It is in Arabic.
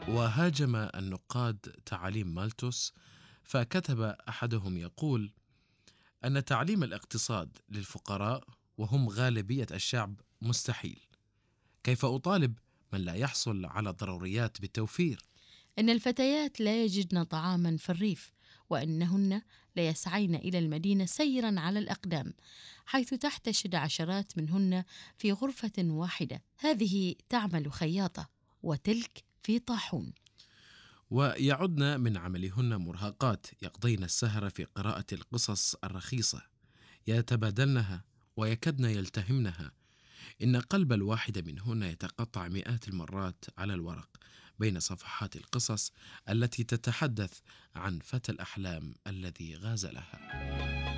وهاجم النقاد تعاليم مالثوس، فكتب أحدهم يقول أن تعليم الاقتصاد للفقراء وهم غالبية الشعب مستحيل. كيف أطالب من لا يحصل على الضروريات بالتوفير؟ إن الفتيات لا يجدن طعاما في الريف، وإنهن ليسعين إلى المدينة سيرا على الأقدام، حيث تحتشد عشرات منهن في غرفة واحدة. هذه تعمل خياطة، وتلك في طاحون. ويعدن من عملهن مرهقات، يقضين السهر في قراءة القصص الرخيصة، يتبادلنها ويكدن يلتهمنها. إن قلب الواحد منهن يتقطع مئات المرات على الورق بين صفحات القصص التي تتحدث عن فتى الأحلام الذي غازلها.